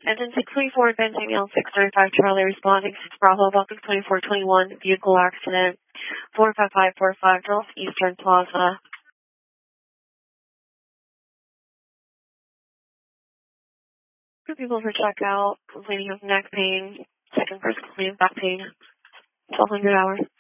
Engine 624, advancing L 635 Charlie, responding 6 Bravo, Baltic 2421, vehicle accident, 45545 North Eastern Plaza. Two people for checkout, complaining of neck pain, second person complaining of back pain, 1200 hours.